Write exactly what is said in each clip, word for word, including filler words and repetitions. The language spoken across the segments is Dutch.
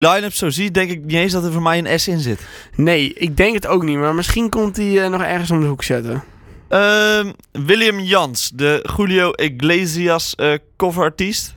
line-up zo zie, denk ik niet eens dat er voor mij een S in zit. Nee, ik denk het ook niet. Maar misschien komt hij uh, nog ergens om de hoek zetten. Uh, William Jans, de Julio Iglesias uh, coverartiest.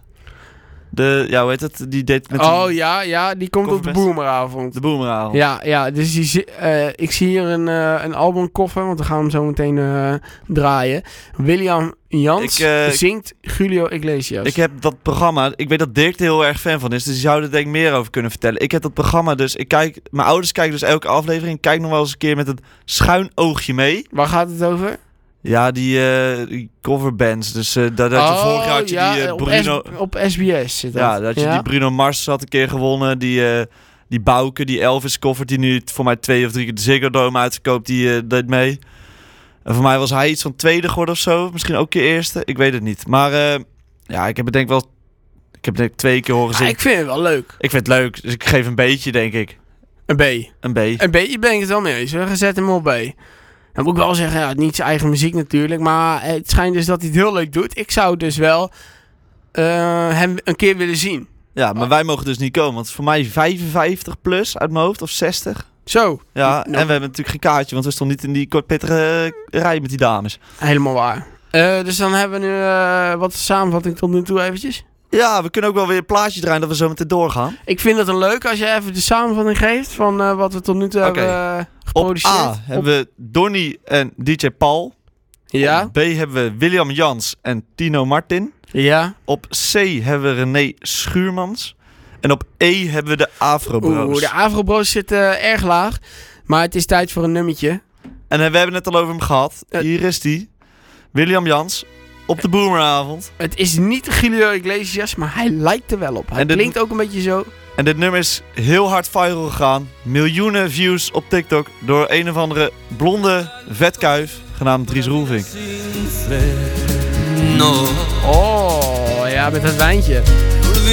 De, ja, hoe heet het? Die deed met oh die ja, ja, die komt op de Boomeravond. De Boomeravond. Ja, ja, dus die, uh, ik zie hier een, uh, een albumkoffer, want we gaan hem zo meteen uh, draaien. William Jans ik, uh, zingt Julio Iglesias. Ik heb dat programma, ik weet dat Dirk er heel erg fan van is, dus die zou er denk ik meer over kunnen vertellen. Ik heb dat programma dus, ik kijk, mijn ouders kijken dus elke aflevering, ik kijk nog wel eens een keer met een schuin oogje mee. Waar gaat het over? Ja, die, uh, die coverbands. Dus uh, dat, dat oh, je vorig jaar had je ja, die uh, op Bruno... S- op S B S zit dat. Ja, dat je ja? die Bruno Mars had een keer gewonnen. Die, uh, die Bouke, die Elvis cover, die nu voor mij twee of drie keer de Ziggo Dome uitverkoopt, die uh, deed mee. En voor mij was hij iets van tweede geworden of zo. Misschien ook een keer eerste. Ik weet het niet. Maar uh, ja, ik heb het denk wel... Ik heb het denk ik twee keer horen zingen. Ah, ik vind het wel leuk. Ik vind het leuk. Dus ik geef een beetje, denk ik. Een B. Een B. Een beetje ben ik het wel mee eens. We zetten hem op B. Dan moet ik wel zeggen, ja, niet zijn eigen muziek natuurlijk. Maar het schijnt dus dat hij het heel leuk doet. Ik zou dus wel uh, hem een keer willen zien. Ja, maar oh. wij mogen dus niet komen. Want voor mij vijfenvijftig plus uit mijn hoofd. Of zestig. Zo. Ja, nou. En we hebben natuurlijk geen kaartje. Want we stonden niet in die kortpittige uh, rij met die dames. Helemaal waar. Uh, dus dan hebben we nu uh, wat samenvatting tot nu toe eventjes. Ja, we kunnen ook wel weer een plaatje draaien dat we zo meteen doorgaan. Ik vind het een leuk als je even de samenvatting geeft van uh, wat we tot nu toe okay. hebben uh, geproduceerd. Op A Op... hebben we Donnie en D J Paul. Ja. Op B hebben we William Jans en Tino Martin. Ja. Op C hebben we René Schuurmans. En op E hebben we de Afro Bros. Oeh, de Afro Bros zit uh, erg laag. Maar het is tijd voor een nummertje. En uh, we hebben het al over hem gehad. Uh, Hier is die. William Jans. Op de Boomeravond. Het is niet Julio Iglesias, maar hij lijkt er wel op. Hij dit, klinkt ook een beetje zo. En dit nummer is heel hard viral gegaan. Miljoenen views op TikTok door een of andere blonde vetkuif genaamd Dries Roelvink. Oh, ja, met het wijntje.